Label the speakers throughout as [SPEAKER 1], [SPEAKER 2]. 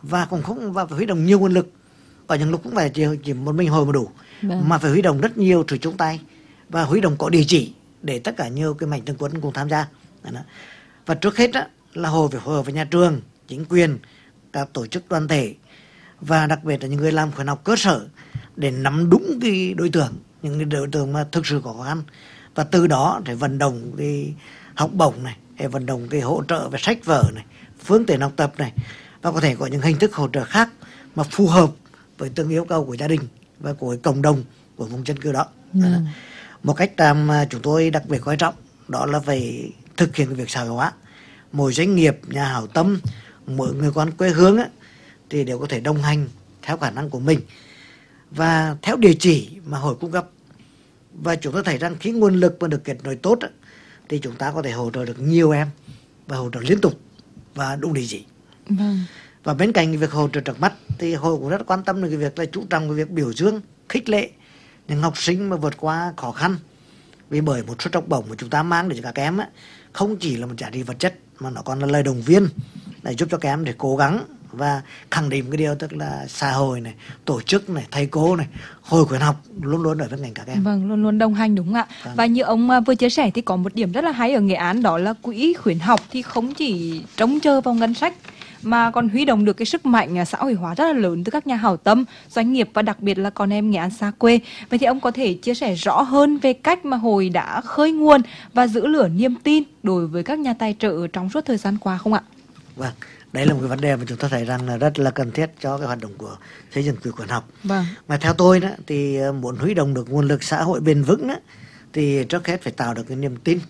[SPEAKER 1] và cũng không và phải huy động nhiều nguồn lực. Có những lúc cũng phải chỉ một mình hồi mà đủ, mà phải huy động rất nhiều sự chung tay và huy động có địa chỉ để tất cả nhiều cái mạnh thường quân cùng tham gia. Và trước hết á, là hồi phải phối hợp với nhà trường, chính quyền, các tổ chức đoàn thể và đặc biệt là những người làm khuyến học cơ sở để nắm đúng cái đối tượng, những cái đối tượng mà thực sự có khó khăn, và từ đó để vận động cái học bổng này, để vận động cái hỗ trợ về sách vở này, phương tiện học tập này, và có thể có những hình thức hỗ trợ khác mà phù hợp với từng yêu cầu của gia đình và của cộng đồng của vùng dân cư đó. Một cách mà chúng tôi đặc biệt quan trọng đó là phải thực hiện cái việc xã hội hóa. Mỗi doanh nghiệp, nhà hảo tâm, mỗi người con quê hương á, thì đều có thể đồng hành theo khả năng của mình và theo địa chỉ mà hội cung cấp. Và chúng tôi thấy rằng khi nguồn lực mà được kết nối tốt á, thì chúng ta có thể hỗ trợ được nhiều em và hỗ trợ liên tục và đúng địa chỉ. Và bên cạnh việc hỗ trợ trước mắt thì hội cũng rất quan tâm đến cái việc là chú trọng cái việc biểu dương, khích lệ những học sinh mà vượt qua khó khăn. Vì bởi một suất học bổng mà chúng ta mang để cho các em á, không chỉ là một giá trị vật chất mà nó còn là lời động viên để giúp cho các em để cố gắng và khẳng định cái điều, tức là xã hội này, tổ chức này, thầy cô này, hội khuyến học luôn luôn ở bên cạnh các em.
[SPEAKER 2] Vâng, luôn luôn đồng hành, đúng ạ. Và như ông vừa chia sẻ thì có một điểm rất là hay ở Nghệ An, đó là quỹ khuyến học thì không chỉ trông chờ vào ngân sách mà còn huy động được cái sức mạnh xã hội hóa rất là lớn từ các nhà hảo tâm, doanh nghiệp và đặc biệt là con em Nghệ An xa quê. Vậy thì ông có thể chia sẻ rõ hơn về cách mà hội đã khơi nguồn và giữ lửa niềm tin đối với các nhà tài trợ trong suốt thời gian qua không ạ?
[SPEAKER 1] Vâng, đấy là một cái vấn đề mà chúng ta thấy rằng là rất là cần thiết cho cái hoạt động của xây dựng quỹ khuyến học. Mà theo tôi đó thì muốn huy động được nguồn lực xã hội bền vững đó, thì trước hết phải tạo được cái niềm tin.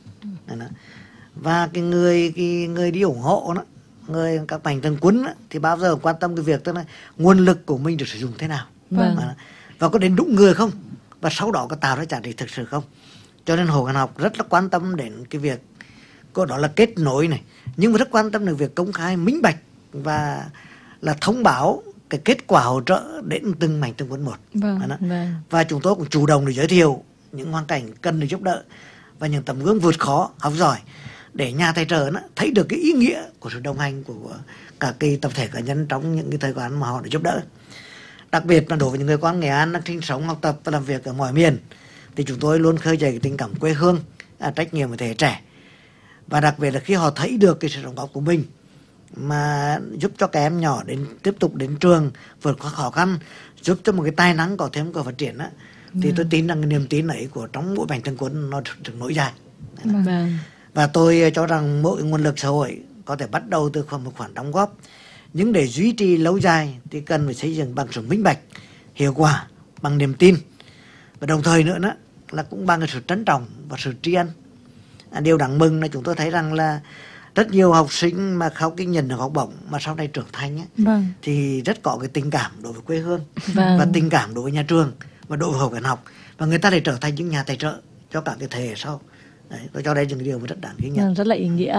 [SPEAKER 1] Và cái người đi ủng hộ đó, các mạnh thường quân á, thì bao giờ quan tâm cái việc tức là nguồn lực của mình được sử dụng thế nào, và có đến đúng người không, và sau đó có tạo ra giá trị thực sự không. Cho nên hội khuyến học rất là quan tâm đến cái việc đó là kết nối này, nhưng mà rất quan tâm đến việc công khai, minh bạch và là thông báo cái kết quả hỗ trợ đến từng mạnh thường quân một. Và chúng tôi cũng chủ động để giới thiệu những hoàn cảnh cần được giúp đỡ và những tấm gương vượt khó, học giỏi, để nhà tài trợ thấy được cái ý nghĩa của sự đồng hành của cả cái tập thể cá nhân trong những cái thời gian mà họ được giúp đỡ. Đặc biệt là đối với những người con Nghệ An đang sinh sống, học tập và làm việc ở mọi miền, thì chúng tôi luôn khơi dậy cái tình cảm quê hương, trách nhiệm với thế hệ trẻ. Và đặc biệt là khi họ thấy được cái sự đóng góp của mình mà giúp cho các em nhỏ tiếp tục đến trường, vượt qua khó khăn, giúp cho một cái tài năng có thêm cơ phát triển á, thì tôi tin rằng cái niềm tin ấy của trong mỗi mạnh thường quân nó được nối dài. Và tôi cho rằng mỗi nguồn lực xã hội có thể bắt đầu từ một khoản đóng góp, nhưng để duy trì lâu dài thì cần phải xây dựng bằng sự minh bạch, hiệu quả, bằng niềm tin, và đồng thời nữa đó là cũng bằng cái sự trân trọng và sự tri ân. Điều đáng mừng là chúng tôi thấy rằng là rất nhiều học sinh mà sau khi nhận được học bổng mà sau này trưởng thành ấy, thì rất có cái tình cảm đối với quê hương, và tình cảm đối với nhà trường và đối với hội khuyến học, và người ta để trở thành những nhà tài trợ cho cả cái thế hệ sau. Đấy, tôi cho đây những điều rất đáng ghi nhận.
[SPEAKER 3] Rất là ý nghĩa.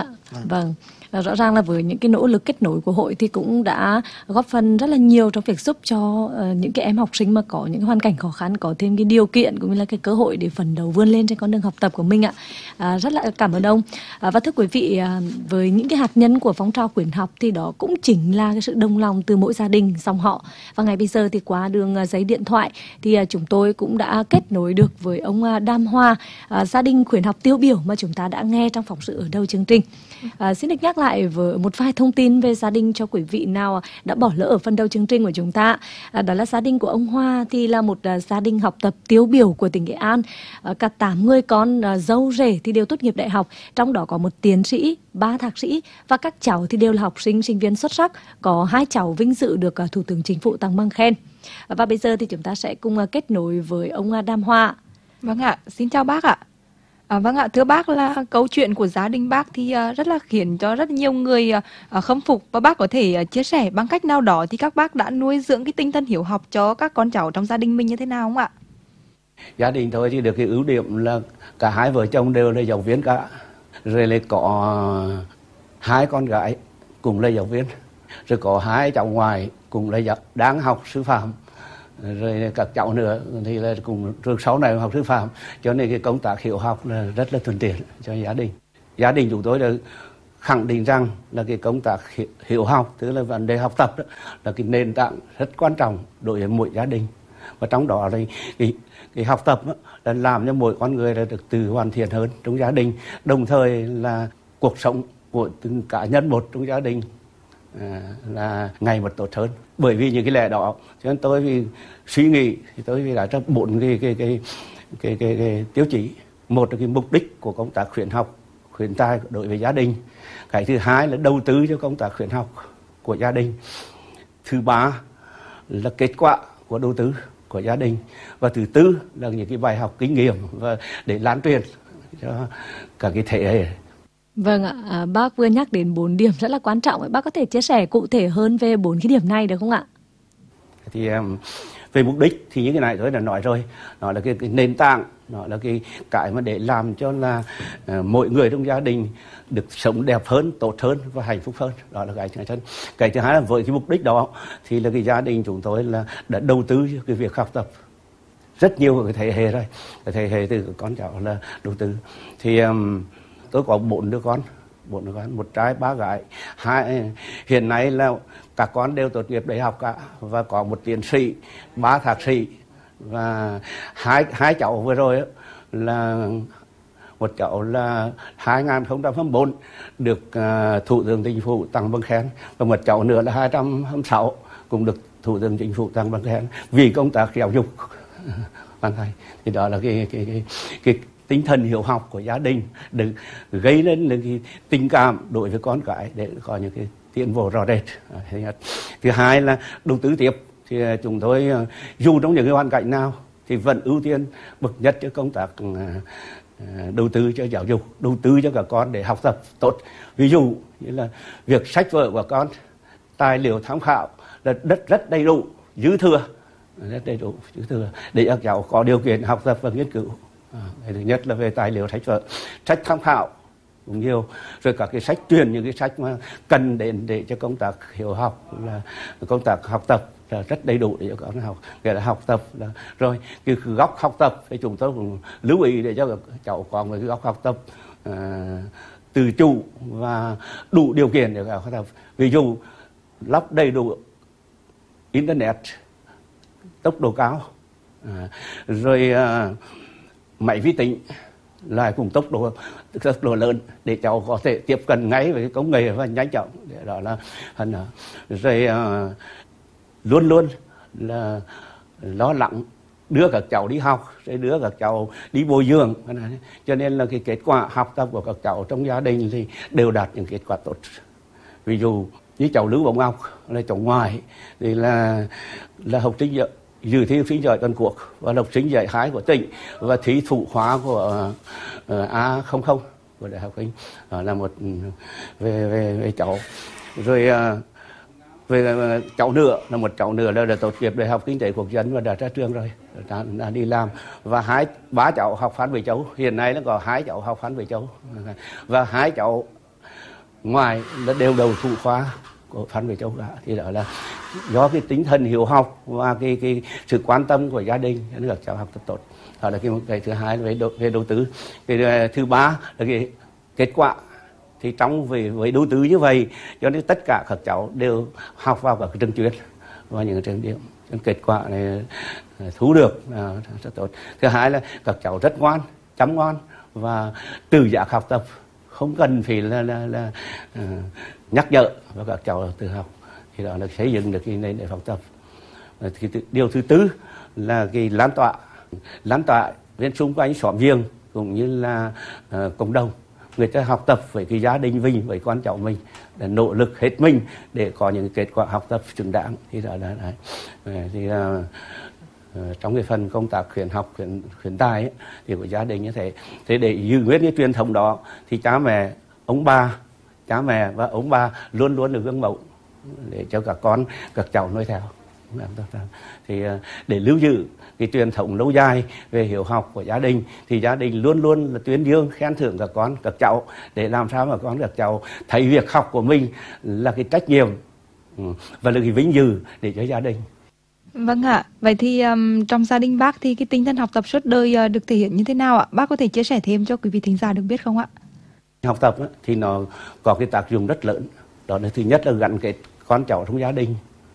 [SPEAKER 3] Rõ ràng là với những cái nỗ lực kết nối của hội thì cũng đã góp phần rất là nhiều trong việc giúp cho những cái em học sinh mà có những hoàn cảnh khó khăn có thêm cái điều kiện cũng như là cái cơ hội để phấn đấu vươn lên trên con đường học tập của mình ạ. Rất là cảm ơn ông. Và thưa quý vị, với những cái hạt nhân của phong trào khuyến học thì đó cũng chính là cái sự đồng lòng từ mỗi gia đình, dòng họ. Và ngày bây giờ thì qua đường giấy điện thoại thì chúng tôi cũng đã kết nối được với ông Đam Hoa, gia đình khuyến học tiêu biểu mà chúng ta đã nghe trong phóng sự ở đầu chương trình. Xin được nhắc lại với một vài thông tin về gia đình cho quý vị nào đã bỏ lỡ ở phần đầu chương trình của chúng ta. Đó là gia đình của ông Hoa thì là một gia đình học tập tiêu biểu của tỉnh Nghệ An. Cả 8 người con dâu rể thì đều tốt nghiệp đại học, trong đó có một tiến sĩ, 3 thạc sĩ, và các cháu thì đều là học sinh, sinh viên xuất sắc. Có 2 cháu vinh dự được Thủ tướng Chính phủ tặng bằng khen. Và bây giờ thì chúng ta sẽ cùng kết nối với ông Đam Hoa.
[SPEAKER 2] Vâng ạ, xin chào bác ạ. Vâng ạ, thưa bác, là câu chuyện của gia đình bác thì rất là khiến cho rất nhiều người khâm phục, và bác có thể chia sẻ bằng cách nào đó thì các bác đã nuôi dưỡng cái tinh thần hiếu học cho các con cháu trong gia đình mình như thế nào không ạ?
[SPEAKER 4] Gia đình tôi thì được cái ưu điểm là cả hai vợ chồng đều là giáo viên cả, rồi lại có 2 con gái cùng là giáo viên, rồi có 2 cháu ngoài cùng là đang học sư phạm, rồi các cháu nữa thì là cùng trường sau này học sư phạm, cho nên cái công tác hiếu học là rất là thuận tiện cho gia đình. Gia đình chúng tôi là khẳng định rằng là cái công tác hiếu học, tức là vấn đề học tập đó, là cái nền tảng rất quan trọng đối với mỗi gia đình. Và trong đó thì cái học tập đó, là làm cho mỗi con người là được tự hoàn thiện hơn trong gia đình, đồng thời là cuộc sống của từng cá nhân một trong gia đình là ngày một tốt hơn. Bởi vì những cái lẽ đó cho nên tôi vì suy nghĩ thì tôi vì đã trong 4 cái tiêu chí. Một là cái mục đích của công tác khuyến học khuyến tài đối với gia đình. Cái thứ hai là đầu tư cho công tác khuyến học của gia đình. Thứ ba là kết quả của đầu tư của gia đình. Và thứ tư là những cái bài học kinh nghiệm và để lan truyền cho cả cái thế hệ.
[SPEAKER 3] Vâng ạ, bác vừa nhắc đến 4 điểm rất là quan trọng. Bác có thể chia sẻ cụ thể hơn về 4 cái điểm này được không ạ?
[SPEAKER 4] Thì về mục đích thì những cái này tôi đã nói rồi, nó là cái nền tảng, nó là cái mà để làm cho là mỗi người trong gia đình được sống đẹp hơn, tốt hơn và hạnh phúc hơn. Đó là cái thứ nhất. Cái thứ hai là với cái mục đích đó thì là cái gia đình chúng tôi là đã đầu tư cho cái việc học tập rất nhiều cái thế hệ rồi, cái thế hệ từ con cháu là đầu tư. Thì tôi có 4 đứa con, 1 trai 3 gái. Hiện nay là các con đều tốt nghiệp đại học cả, và có 1 tiến sĩ, 3 thạc sĩ, và hai cháu vừa rồi là một cháu là 2024 được Thủ tướng Chính phủ tặng bằng khen, và một cháu nữa là 2026 cũng được Thủ tướng Chính phủ tặng bằng khen vì công tác giáo dục hoàn thành. Thì đó là cái tinh thần hiếu học của gia đình được gây lên cái tình cảm đối với con cái để có những cái tiến bộ rõ rệt. Thứ hai là đầu tư tiếp, thì chúng tôi dù trong những cái hoàn cảnh nào thì vẫn ưu tiên bậc nhất cho công tác đầu tư cho giáo dục, đầu tư cho các con để học tập tốt. Ví dụ như là việc sách vở của con, tài liệu tham khảo là rất đầy đủ, dư thừa để các cháu có điều kiện học tập và nghiên cứu. Cái thứ nhất là về tài liệu sách vở, sách tham khảo cũng nhiều, rồi các cái sách truyền, những cái sách mà cần đến để cho công tác hiếu học, là công tác học tập là rất đầy đủ để cho các con học. Cái là học tập là rồi cái góc học tập thì chúng tôi cũng lưu ý để cho các cháu có một cái góc học tập tự chủ và đủ điều kiện để học tập. Ví dụ lắp đầy đủ internet tốc độ cao, rồi máy vi tính lại cùng tốc độ lớn để cháu có thể tiếp cận ngay với công nghệ và nhanh chóng. Đó là phần đó. Rồi luôn luôn là lo lắng đưa các cháu đi học, rồi đưa các cháu đi bồi dưỡng, cho nên là cái kết quả học tập của các cháu trong gia đình thì đều đạt những kết quả tốt. Ví dụ như cháu Lưu Bổng Ngọc là cháu ngoại thì là học sinh dự thi học sinh giỏi toàn quốc và học sinh giải 2 của tỉnh và thí thủ khoa của A00 của Đại học Kinh. Đó là một về cháu. Rồi về cháu nữa là một cháu nữa là tốt nghiệp Đại học Kinh tế Quốc dân và đã ra trường rồi, đã đi làm. Và 3 cháu học Phan Bội Châu, hiện nay nó có 2 cháu học Phan Bội Châu, và 2 cháu ngoài là đều đầu thủ khoa của Phan Bội Châu cả. Thì đó là do cái tinh thần hiếu học và cái sự quan tâm của gia đình nên các cháu học tập tốt. Đó là cái thứ hai về đầu tư. Cái thứ ba là cái kết quả. Thì trong với đầu tư như vậy cho nên tất cả các cháu đều học vào các trường chuyên và những trường điểm. Kết quả này thu được rất tốt. Thứ hai là các cháu rất ngoan, chăm ngoan và tự giác học tập, không cần phải là nhắc nhở, và các cháu tự học. Thì đó là xây dựng được cái nền để học tập. Thì điều thứ tư là cái lan tỏa bên xung quanh xóm giềng cũng như là cộng đồng. Người ta học tập với cái gia đình mình, với con cháu mình, để nỗ lực hết mình để có những kết quả học tập xứng đáng. Thì đó là thì trong cái phần công tác khuyến học khuyến tài ấy, thì của gia đình như thế. Thế để giữ nguyên cái truyền thống đó thì cha mẹ và ông bà luôn luôn được gương mẫu để cho các cháu noi theo. Thì để lưu giữ cái truyền thống lâu dài về hiếu học của gia đình thì gia đình luôn luôn là tuyên dương khen thưởng các cháu để làm sao mà các cháu thấy việc học của mình là cái trách nhiệm và là cái vinh dự để cho gia đình.
[SPEAKER 2] Vâng ạ. Vậy thì trong gia đình bác thì cái tinh thần học tập suốt đời được thể hiện như thế nào ạ? Bác có thể chia sẻ thêm cho quý vị thính giả được biết không ạ?
[SPEAKER 4] Học tập thì nó có cái tác dụng rất lớn. Đó là thứ nhất là gắn kết con cháu trong gia đình.